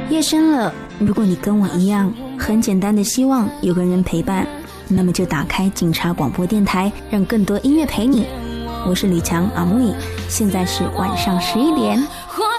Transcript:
夜深了，如果你跟我一样很简单的希望有个人陪伴，那么就打开警察广播电台，让更多音乐陪你。我是李强阿木，现在是晚上11点。